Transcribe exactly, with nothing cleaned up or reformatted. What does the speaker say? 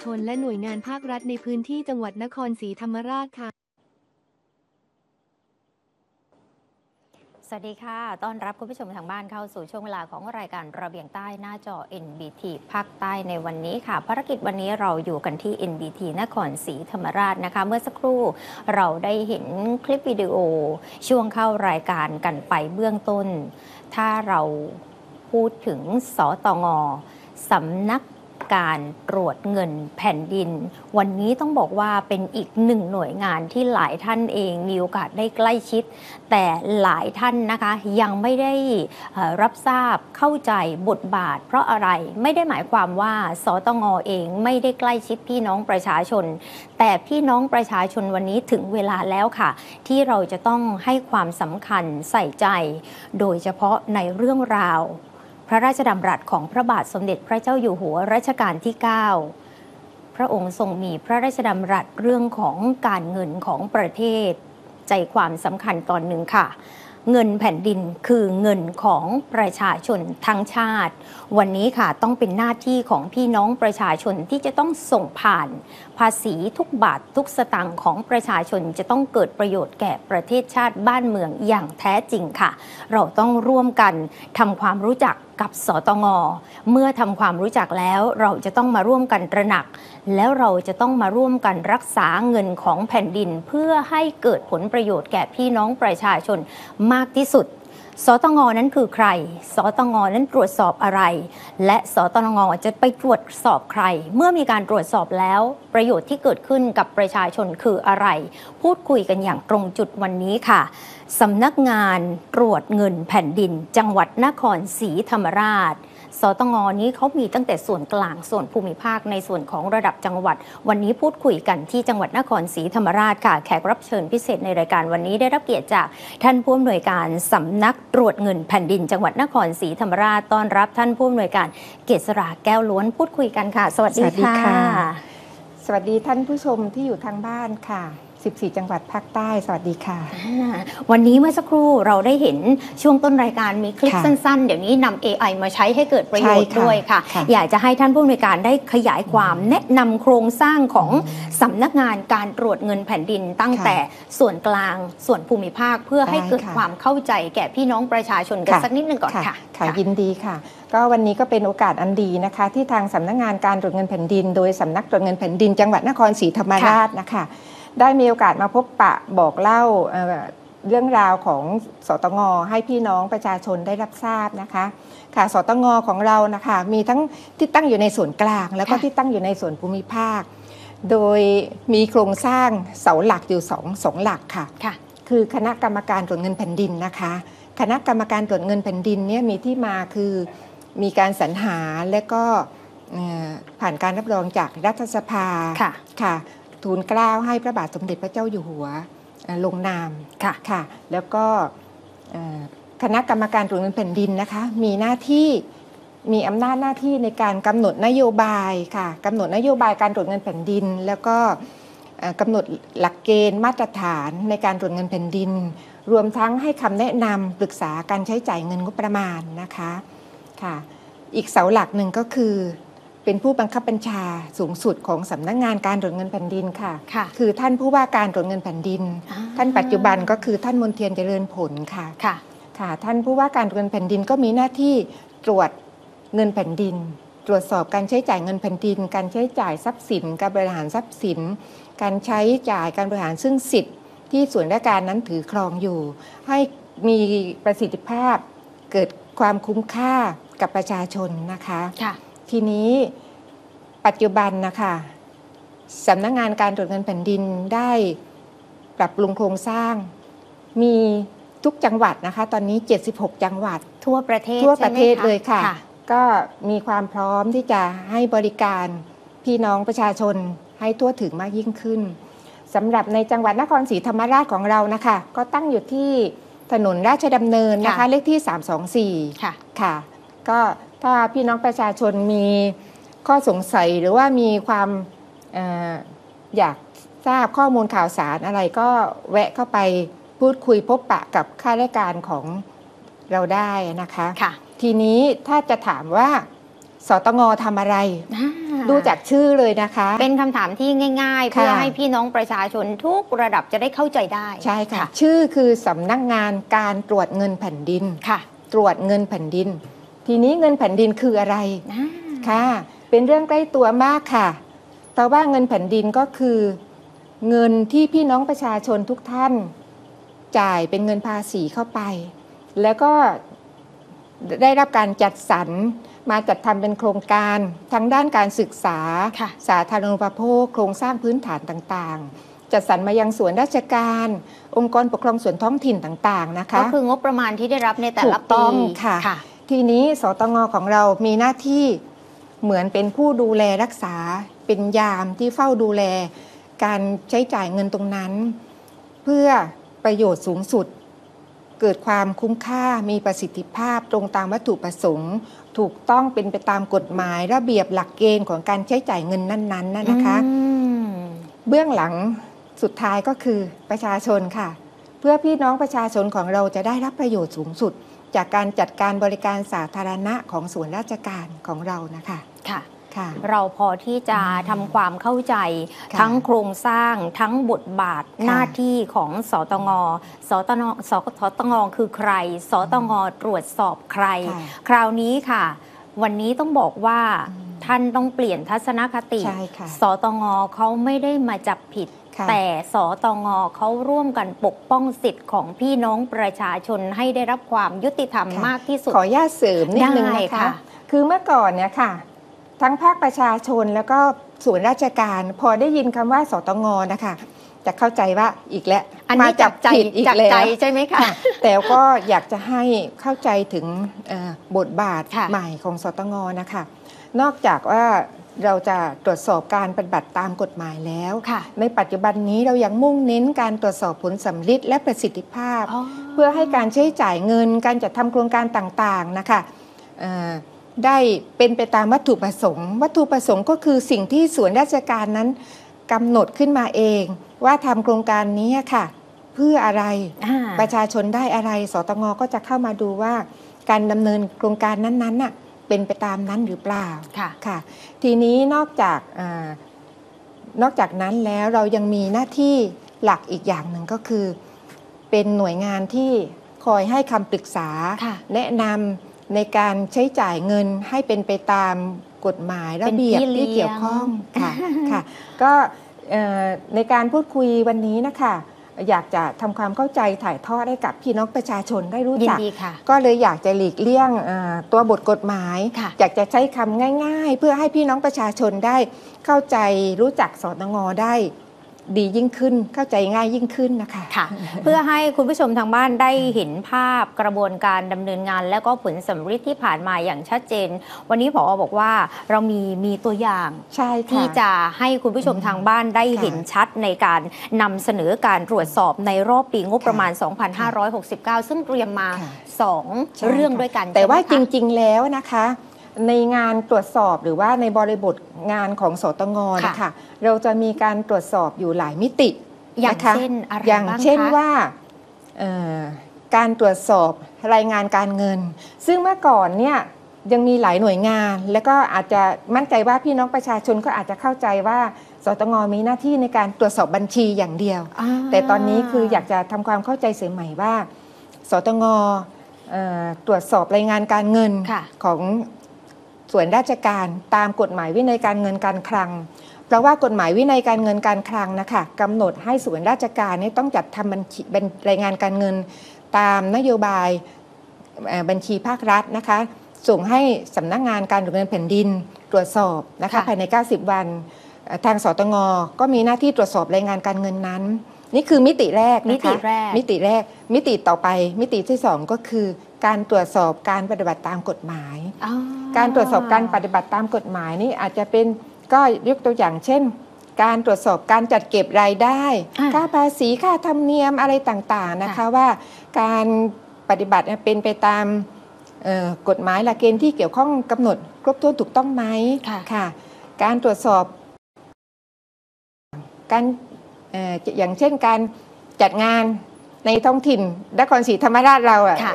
นและหน่วยงานภาครัฐในพื้นที่จังหวัดนครศรีธรรมราชค่ะสวัสดีค่ะต้อนรับคุณผู้ชมทางบ้านเข้าสู่ช่วงเวลาของรายการระเบียงใต้หน้าจอ เอ็น บี ที ภาคใต้ในวันนี้ค่ะภารกิจวันนี้เราอยู่กันที่ เอ็น บี ที นครศรีธรรมราชนะคะเมื่อสักครู่เราได้เห็นคลิปวิดีโอช่วงเข้ารายการกันไปเบื้องต้นถ้าเราพูดถึงสตง.สำนักการตรวจเงินแผ่นดินวันนี้ต้องบอกว่าเป็นอีกหนึ่งหน่วยงานที่หลายท่านเองมีโอกาสได้ใกล้ชิดแต่หลายท่านนะคะยังไม่ได้รับทราบเข้าใจบทบาทเพราะอะไรไม่ได้หมายความว่าสตง.เองไม่ได้ใกล้ชิดพี่น้องประชาชนแต่พี่น้องประชาชนวันนี้ถึงเวลาแล้วค่ะที่เราจะต้องให้ความสำคัญใส่ใจโดยเฉพาะในเรื่องราวพระราชดำรัสของพระบาทสมเด็จพระเจ้าอยู่หัวรัชกาลที่ เก้า พระองค์ทรงมีพระราชดำรัสเรื่องของการเงินของประเทศใจความสำคัญตอนหนึ่งค่ะเงินแผ่นดินคือเงินของประชาชนทั้งชาติวันนี้ค่ะต้องเป็นหน้าที่ของพี่น้องประชาชนที่จะต้องส่งผ่านภาษีทุกบาททุกสตางค์ของประชาชนจะต้องเกิดประโยชน์แก่ประเทศชาติบ้านเมืองอย่างแท้จริงค่ะเราต้องร่วมกันทำความรู้จักกับสตง.เมื่อทำความรู้จักแล้วเราจะต้องมาร่วมกันตระหนักแล้วเราจะต้องมาร่วมกันรักษาเงินของแผ่นดินเพื่อให้เกิดผลประโยชน์แก่พี่น้องประชาชนมากที่สุดสตง.นั้นคือใครสตง.นั้นตรวจสอบอะไรและสตง.จะไปตรวจสอบใครเมื่อมีการตรวจสอบแล้วประโยชน์ที่เกิดขึ้นกับประชาชนคืออะไรพูดคุยกันอย่างตรงจุดวันนี้ค่ะสำนักงานตรวจเงินแผ่นดินจังหวัดนครศรีธรรมราชสตง.นี้เขามีตั้งแต่ส่วนกลางส่วนภูมิภาคในส่วนของระดับจังหวัดวันนี้พูดคุยกันที่จังหวัดนครศรีธรรมราชค่ะแขกรับเชิญพิเศษในรายการวันนี้ได้รับเกียรติจากท่านผู้อำนวยการสำนักตรวจเงินแผ่นดินจังหวัดนครศรีธรรมราชต้อนรับท่านผู้อำนวยการเกษราแก้วล้วนพูดคุยกันค่ะสวัสดีค่ะสวัสดีท่านผู้ชมที่อยู่ทางบ้านค่ะสิบสี่จังหวัดภาคใต้สวัสดีค่ะวันนี้เมื่อสักครู่เราได้เห็นช่วงต้นรายการมีคลิปสั้นๆเดี๋ยวนี้นำ เอ ไอ มาใช้ให้เกิดประโยชน์ด้วยค่ะอยากจะให้ท่านผู้อำนวยการได้ขยายความแนะนำโครงสร้างของสำนักงานการตรวจเงินแผ่นดินตั้งแต่ส่วนกลางส่วนภูมิภาคเพื่อให้เกิดความเข้าใจแก่พี่น้องประชาชนกันสักนิดหนึ่งก่อนค่ะค่ะยินดีค่ะก็วันนี้ก็เป็นโอกาสอันดีนะคะที่ทางสำนักงานการตรวจเงินแผ่นดินโดยสำนักตรวจเงินแผ่นดินจังหวัดนครศรีธรรมราชนะคะได้มีโอกาสมาพบปะบอกเล่าเรื่องราวของสตง.ให้พี่น้องประชาชนได้รับทราบนะคะค่ะสตง.ของเรานะคะมีทั้งที่ตั้งอยู่ในส่วนกลางแล้วก็ที่ตั้งอยู่ในส่วนภูมิภาคโดยมีโครงสร้างเสาหลักอยู่สองสองหลักค่ะคือคณะกรรมการตรวจเงินแผ่นดินนะคะคณะกรรมการตรวจเงินแผ่นดินเนี่ยมีที่มาคือมีการสรรหาและก็ผ่านการรับรองจากรัฐสภาค่ะทูลเกล้าให้พระบาทสมเด็จพระเจ้าอยู่หัวลงนามค่ะค่ะแล้วก็คณะกรรมการตรวจเงินแผ่นดินนะคะมีหน้าที่มีอำนาจหน้าที่ในการกำหนดนโยบายค่ะกำหนดนโยบายการตรวจเงินแผ่นดินแล้วก็กำหนดหลักเกณฑ์มาตรฐานในการตรวจเงินแผ่นดินรวมทั้งให้คำแนะนำปรึกษาการใช้จ่ายเงินงบประมาณนะคะค่ะอีกเสาหลักหนึ่งก็คือเป็นผู้บังคับบัญชาสูงสุดของสำนักงานการตรวจเงินแผ่นดินค่ะคือท่านผู้ว่าการตรวจเงินแผ่นดินท่านปัจจุบันก็คือท่านมนเทียนเจริญผลค่ะค่ะท่านผู้ว่าการตรวจเงินแผ่นดินก็มีหน้าที่ตรวจเงินแผ่นดินตรวจสอบการใช้จ่ายเงินแผ่นดินการใช้จ่ายทรัพย์สินการบริหารทรัพย์สินการใช้จ่ายการบริหารซึ่งสิทธิ์ที่ส่วนราชการนั้นถือครองอยู่ให้มีประสิทธิภาพเกิดความคุ้มค่ากับประชาชนนะคะทีนี้ปัจจุบันนะคะสำนักงานการตรวจเงินแผ่นดินได้ปรับปรุงโครงสร้างมีทุกจังหวัดนะคะตอนนี้เจ็ดสิบหกจังหวัดทั่วประเทศทั่วประเทศเลยค่ะก็มีความพร้อมที่จะให้บริการพี่น้องประชาชนให้ทั่วถึงมากยิ่งขึ้นสำหรับในจังหวัดนครศรีธรรมราชของเรานะคะก็ตั้งอยู่ที่ถนนราชดำเนินนะคะเลขที่สามสองสี่ค่ะค่ะก็ถ้าพี่น้องประชาชนมีข้อสงสัยหรือว่ามีความออยากทราบข้อมูลข่าวสารอะไรก็แวะเข้าไปพูดคุยพบปะกับข้าราชการของเราได้นะคะทีนี้ถ้าจะถามว่าสตงทำอะไรอ่าดูจากชื่อเลยนะคะเป็นคำถามที่ง่าย ๆ เพื่อให้พี่น้องประชาชนทุกระดับจะได้เข้าใจได้ใช่ค่ะ ชื่อคือสำนักงานการตรวจเงินแผ่นดินค่ะตรวจเงินแผ่นดิน ทีนี้เงินแผ่นดินคืออะไรอ่าค่ะ เป็นเรื่องใกล้ตัวมากค่ะแต่ว่าเงินแผ่นดินก็คือ เงินที่พี่น้องประชาชนทุกท่าน จ่ายเป็นเงินภาษีเข้าไป แล้วก็ได้รับการจัดสรรมาจัดทำเป็นโครงการทั้งด้านการศึกษาค่ะสาธารณูปโภคโครงสร้างพื้นฐานต่างๆ จัดสรรมายังส่วนราชการ องค์กรปกครองส่วนท้องถิ่นต่างๆนะคะก็คืองบประมาณที่ได้รับในแต่ละถูกต้ปีองค่ะ ทีนี้สตงของเรามีหน้าที่เหมือนเป็นผู้ดูแลรักษาเป็นยามที่เฝ้าดูแลการใช้จ่ายเงินตรงนั้น เพื่อประโยชน์สูงสุด เกิดความคุ้มค่ามีประสิทธิภาพตรงตามวัตถุประสงค์ ถูกต้องเป็นไปตามกฎหมายระเบียบหลักเกณฑ์ของการใช้จ่ายเงินนั้นๆน่ะนะคะอืมเบื้องหลังสุดท้ายก็คือประชาชนค่ะ เพื่อพี่น้องประชาชนของเราจะได้รับประโยชน์สูงสุด จากการจัดการบริการสาธารณะของส่วนราชการของเรานะคะค่ะค่ะเราพอที่จะทำความเข้าใจค่ะทั้งโครงสร้างทั้งบทบาทค่ะหน้าที่ของสตงสตงสสตงคือใคร สตงตรวจสอบใครค่ะคราวนี้ค่ะ วันนี้ต้องบอกว่าอืมท่านต้องเปลี่ยนทัศนคติใช่ค่ะสตงเขาไม่ได้มาจับผิดค่ะแต่สตงเขาร่วมกันปกป้องสิทธิ์ของพี่น้องประชาชนให้ได้รับความยุติธรรมค่ะมากที่สุดขออนุญาตเสริมนิดนึงได้นะคะค่ะคือเมื่อก่อนเนี่ยค่ะ ทั้งภาคประชาชนแล้วก็ส่วนราชการ พอได้ยินคำว่าสตงนะคะ จะเข้าใจว่าอีกแล้วอันมานี้จัจับบใจผิดอีกจับแล้ใจวใช่ไหมคะแต่ก็อยากจะให้เข้าใจถึงเอ่อบทบาทค่ะใหม่ของสตงนะคะ นอกจากว่าเราจะตรวจสอบการปฏิบัติตามกฎหมายแล้วค่ะในปัจจุบันนี้เรายังมุ่งเน้นการตรวจสอบผลสำลิดและประสิทธิภาพอ๋อเพื่อให้การใช้จ่ายเงินการจัดทำโครงการต่างๆนะคะเอ่อได้เป็นไปตามวัตถุประสงค์ วัตถุประสงค์ก็คือสิ่งที่ส่วนราชการนั้นกำหนดขึ้นมาเอง ว่าทำโครงการนี้ค่ะ เพื่ออะไรอ่าประชาชนได้อะไร สตงก็จะเข้ามาดูว่าการดำเนินโครงการนั้นๆน่ะเป็นไปตามนั้นหรือเปล่าค่ะค่ะ ทีนี้นอกจากอานอกจากนั้นแล้วเรายังมีหน้าที่หลักอีกอย่างหนึ่งก็คือ เป็นหน่วยงานที่คอยให้คำปรึกษาค่ะแนะนำในการใช้จ่ายเงินให้เป็นไปตามกฎหมายระเบียบเป็นพี่ที่เกี่ยวข้องเลี้ยงค่ะค่ะก็เอ่อในการพูดคุยวันนี้นะคะอยากจะทำความเข้าใจถ่ายทอดให้กับพี่น้องประชาชนได้รู้ยินจักดีค่ะก็เลยอยากจะหลีกเลี่ยงเอ่อตัวบทกฎหมายค่ะอยากจะใช้คำง่าย ๆ เพื่อให้พี่น้องประชาชนได้เข้าใจรู้จักสตงได้ดียิ่งขึ้น เข้าใจง่ายยิ่งขึ้นนะคะค่ะ เพื่อให้คุณผู้ชมทางบ้านได้เห็นภาพกระบวนการดำเนินงาน และก็ผลสำฤทธิ์ที่ผ่านมาอย่างชัดเจน วันนี้ผอบอกว่าเรามีมีตัวอย่างใช่ค่ะที่จะให้คุณผู้ชมทางบ้านได้ค่ะเห็นชัดในการนำเสนอการตรวจสอบในรอบปีงบประมาณค่ะสองพันห้าร้อยหกสิบเก้า ซึ่งเตรียมมาค่ะสองใช่เรื่องค่ะด้วยกันแต่ว่าใช่ไหจมคะริงๆแล้วนะคะ ในงานตรวจสอบหรือว่าในบริบทงานของสตงนะคะเราจะมีการตรวจสอบอยู่หลายมิติอย่างนะคะเช่นอะไรอย่างบ้างเช่นคะว่าเอ่อการตรวจสอบรายงานการเงิน ซึ่งเมื่อก่อนเนี่ยยังมีหลายหน่วยงาน แล้วก็อาจจะมั่นใจว่าพี่น้องประชาชนก็อาจจะเข้าใจว่าสตงมีหน้าที่ในการตรวจสอบบัญชีอย่างเดียวอ่าแต่ตอนนี้คืออยากจะทำความเข้าใจเสริมใหม่ว่า สตงเอ่อตรวจสอบรายงานการเงินค่ะของส่วนราชการตามกฎหมายวินัยการเงินการคลัง เพราะว่ากฎหมายวินัยการเงินการคลังนะคะกำหนดให้ส่วนราชการนี่ต้องจัดทำบัญชีเป็นรายงานการเงินตามนโยบายเอ่อบัญชีภาครัฐนะคะส่งให้สำนักงานการตรวจเงินแผ่นดินตรวจสอบนะคะค่ะภายในเก้าสิบวันเอ่อทางสตงก็มีหน้าที่ตรวจสอบรายงานการเงินนั้น นี่คือมิติแรกมินะติคะแรกมิติแรกมิติต่อไปมิติที่สองก็คือการตรวจสอบการปฏิบัติตามกฎหมายอ๋อการตรวจสอบการปฏิบัติตามกฎหมายนี่อาจจะเป็นก็ยกตัวอย่างเช่น การตรวจสอบการจัดเก็บรายได้อ่าค่าภาษีค่าธรรมเนียมอะไรต่างๆนะคะค่ะว่าการปฏิบัติเนี่ยเป็นไปตามเอ่อกฎหมายหลักเกณฑ์ที่เกี่ยวข้องกำหนดครบถ้วนถูกต้องไหมค่ะค่ะ การตรวจสอบการเอ่ออย่างเช่นการจัดงานในท้องถิ่นนครศรีธรรมราชเราอ่ะค่ะ